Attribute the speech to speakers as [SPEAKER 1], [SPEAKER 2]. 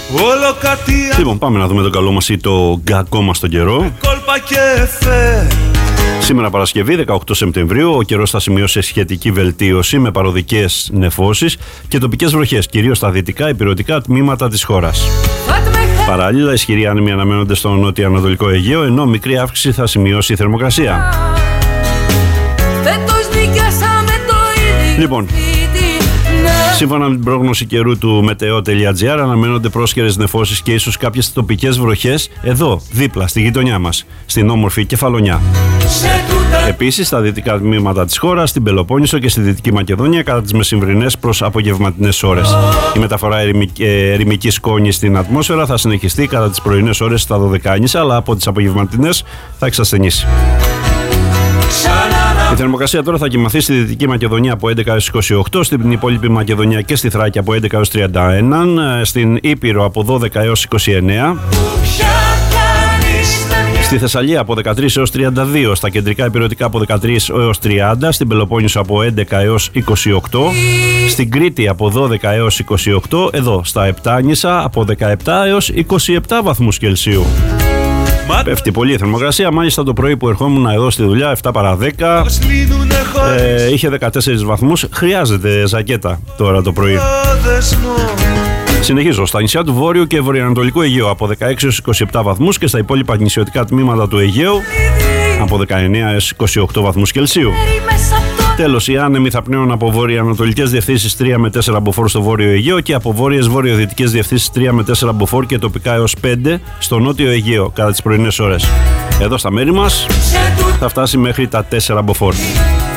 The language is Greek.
[SPEAKER 1] Λοιπόν, πάμε να δούμε το καλό μας ή το κακό μας τον καιρό. Σήμερα Παρασκευή 18 Σεπτεμβρίου ο καιρός θα σημειώσει σχετική βελτίωση με παροδικές νεφώσεις και τοπικές βροχές, κυρίως στα δυτικά ηπειρωτικά τμήματα της χώρας. Παράλληλα, ισχυροί άνεμοι αναμένονται στο νότιο-ανατολικό Αιγαίο, ενώ μικρή αύξηση θα σημειώσει η θερμοκρασία. Λοιπόν, σύμφωνα με την πρόγνωση καιρού του meteo.gr, αναμένονται πρόσχερες νεφώσεις και ίσως κάποιες τοπικές βροχές εδώ, δίπλα, στη γειτονιά μας, στην όμορφη Κεφαλονιά. Επίσης, στα δυτικά τμήματα της χώρας, στην Πελοπόννησο και στη Δυτική Μακεδονία, κατά τις μεσημβρινές προς απογευματινές ώρες. Η μεταφορά ερημικής σκόνης στην ατμόσφαιρα θα συνεχιστεί κατά τις πρωινές ώρες στα Δωδεκάνησα, αλλά από τις απογευματινές θα εξασθενήσει. Η θερμοκρασία τώρα θα κοιμαθεί στη Δυτική Μακεδονία από 11 έως 28, στην υπόλοιπη Μακεδονία και στη Θράκη από 11 έως 31, στην Ήπειρο από 12 έως 29, στη Θεσσαλία από 13 έως 32, στα κεντρικά ηπειρωτικά από 13 έως 30, στην Πελοπόννησο από 11 έως 28, στην Κρήτη από 12 έως 28, εδώ στα Επτάνησα από 17 έως 27 βαθμούς Κελσίου. Πέφτει πολύ η θερμοκρασία, μάλιστα το πρωί που ερχόμουν εδώ στη δουλειά 7 παρά 10 είχε 14 βαθμούς, χρειάζεται ζακέτα τώρα το πρωί. Συνεχίζω στα νησιά του Βόρειου και Βορειοανατολικού Αιγαίου από 16 έως 27 βαθμούς και στα υπόλοιπα νησιωτικά τμήματα του Αιγαίου από 19 έως 28 βαθμούς Κελσίου. Τέλος, οι άνεμοι θα πνέουν από βορειοανατολικές διευθύνσεις 3 με 4 μποφόρ στο Βόρειο Αιγαίο και από βόρειες βορειοδυτικές διευθύνσεις 3 με 4 μποφόρ και τοπικά έως 5 στο Νότιο Αιγαίο κατά τις πρωινές ώρες. Εδώ στα μέρη μας θα φτάσει μέχρι τα 4 μποφόρ.